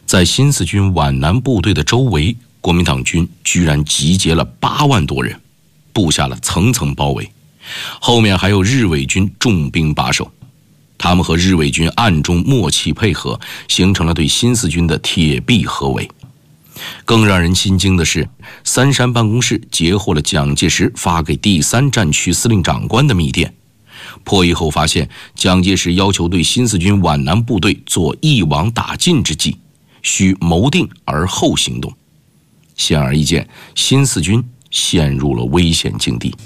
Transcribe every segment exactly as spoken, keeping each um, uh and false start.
在新四军皖南部队的周围，国民党军居然集结了八万多人，布下了层层包围，后面还有日伪军重兵把守。他们和日伪军暗中默契配合，形成了对新四军的铁壁合围。更让人心惊的是，三山办公室截获了蒋介石发给第三战区司令长官的密电。破译后发现，蒋介石要求对新四军皖南部队做一网打尽之计，需谋定而后行动。显而易见，新四军陷入了危险境地。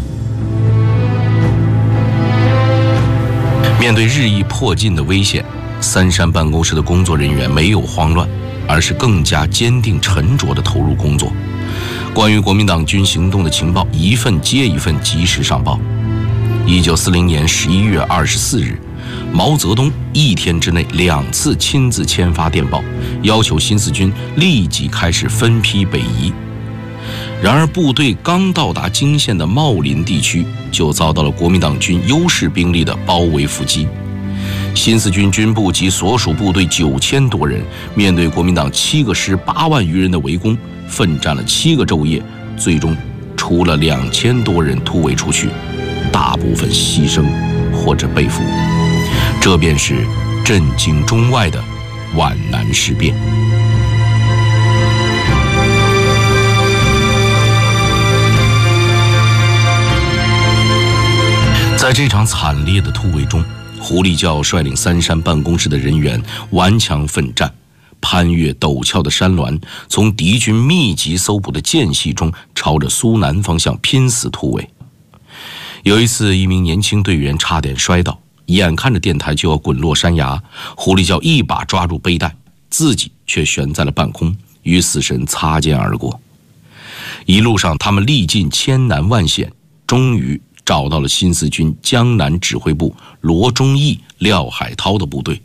面对日益迫近的危险，三山办公室的工作人员没有慌乱，而是更加坚定沉着地投入工作。关于国民党军行动的情报一份接一份及时上报。一九四零年十一月二十四日，毛泽东一天之内两次亲自签发电报，要求新四军立即开始分批北移。然而部队刚到达泾县的茂林地区，就遭到了国民党军优势兵力的包围伏击。新四军军部及所属部队九千多人，面对国民党七个师八万余人的围攻，奋战了七个昼夜，最终除了两千多人突围出去，大部分牺牲或者被俘。这便是震惊中外的皖南事变。在这场惨烈的突围中，胡立教率领三山办公室的人员顽强奋战，攀越陡峭的山峦，从敌军密集搜捕的间隙中朝着苏南方向拼死突围。有一次，一名年轻队员差点摔倒，眼看着电台就要滚落山崖，胡立教一把抓住背带，自己却悬在了半空，与死神擦肩而过。一路上他们历尽千难万险，终于找到了新四军江南指挥部罗忠义、廖海涛的部队，